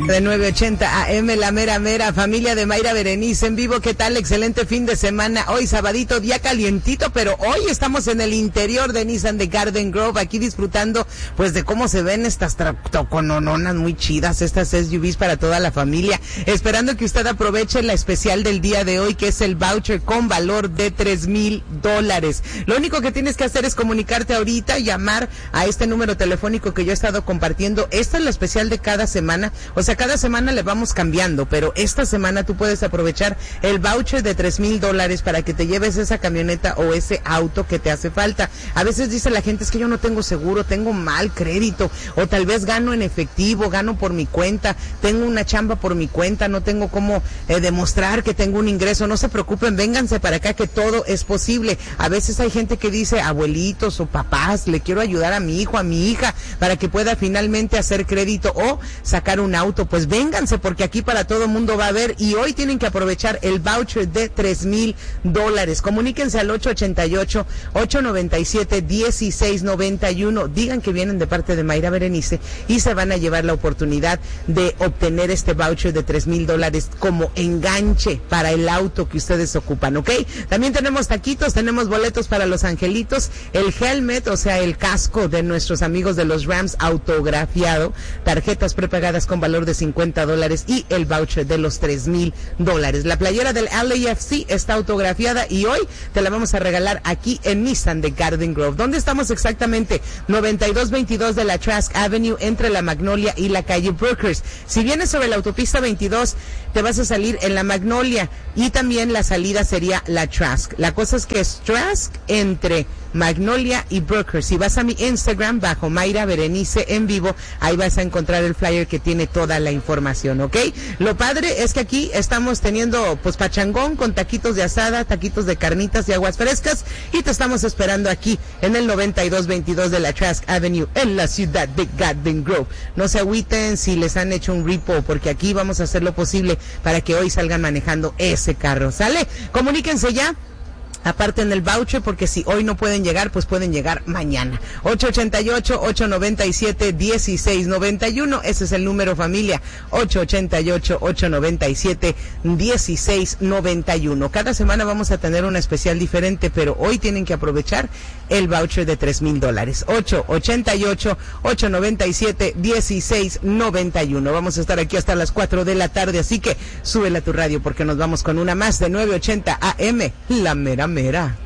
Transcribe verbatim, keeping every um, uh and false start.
De nueve ochenta A M, la mera mera, familia de Mayra Berenice en vivo. ¿Qué tal? Excelente fin de semana. Hoy sabadito, día calientito, pero hoy estamos en el interior de Nissan de Garden Grove, aquí disfrutando pues de cómo se ven estas toconononas muy chidas, estas S U Vs para toda la familia. Esperando que usted aproveche la especial del día de hoy, que es el voucher con valor de tres mil dólares. Lo único que tienes que hacer es comunicarte ahorita, llamar a este número telefónico que yo he estado compartiendo. Esta es la especial de cada semana, o sea, cada semana le vamos cambiando, pero esta semana tú puedes aprovechar el voucher de tres mil dólares para que te lleves esa camioneta o ese auto que te hace falta. A veces dice la gente, es que yo no tengo seguro, tengo mal crédito, o tal vez gano en efectivo, gano por mi cuenta, tengo una chamba por mi cuenta, no tengo cómo eh, demostrar que tengo un ingreso. No se preocupen, vénganse para acá que todo es posible. A veces hay gente que dice, abuelitos o papás, le quiero ayudar a mi hijo, a mi hija, para que pueda finalmente hacer crédito o sacar un auto. Pues vénganse, porque aquí para todo mundo va a haber, y hoy tienen que aprovechar el voucher de tres mil dólares. Comuníquense al ocho ocho ocho, ocho nueve siete, uno seis nueve uno, digan que vienen de parte de Mayra Berenice y se van a llevar la oportunidad de obtener este voucher de tres mil dólares como enganche para el auto que ustedes ocupan, ¿ok? También tenemos taquitos, tenemos boletos para los angelitos, el helmet, o sea, el casco de nuestros amigos de los Rams autografiado, tarjetas prepagadas con valor de cincuenta dólares y el voucher de los tres mil dólares. La playera del L A F C está autografiada y hoy te la vamos a regalar aquí en Nissan de Garden Grove. ¿Dónde estamos exactamente? noventa y dos veintidós de la Trask Avenue, entre la Magnolia y la calle Brookers. Si vienes sobre la autopista veintidós, te vas a salir en la Magnolia y también la salida sería la Trask. La cosa es que es Trask entre Magnolia y Brookers. Si vas a mi Instagram bajo Mayra Berenice en vivo, ahí vas a encontrar el flyer que tiene toda la información, ¿ok? Lo padre es que aquí estamos teniendo pues pachangón con taquitos de asada, taquitos de carnitas y aguas frescas, y te estamos esperando aquí en el noventa y dos veintidós de la Trask Avenue en la ciudad de Garden Grove. No se agüiten si les han hecho un repo, porque aquí vamos a hacer lo posible para que hoy salgan manejando ese carro, ¿sale? Comuníquense ya. Aparte en el voucher, porque si hoy no pueden llegar, pues pueden llegar mañana. ocho ocho ocho, ocho nueve siete, uno seis nueve uno, ese es el número, familia. ocho ocho ocho, ocho nueve siete, uno seis nueve uno. Cada semana vamos a tener una especial diferente, pero hoy tienen que aprovechar el voucher de tres mil dólares. ocho ocho ocho, ocho nueve siete, uno seis nueve uno. Vamos a estar aquí hasta las cuatro de la tarde, así que súbela a tu radio porque nos vamos con una más de nueve ochenta A M, la mera mera.